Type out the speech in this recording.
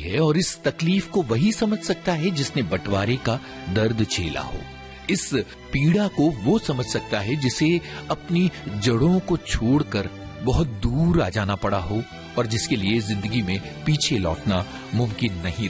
है और इस तकलीफ को वही समझ सकता है जिसने बंटवारे का दर्द झेला हो। इस पीड़ा को वो समझ सकता है जिसे अपनी जड़ों को छोड़कर बहुत दूर आ जाना पड़ा हो और जिसके लिए जिंदगी में पीछे लौटना मुमकिन नहीं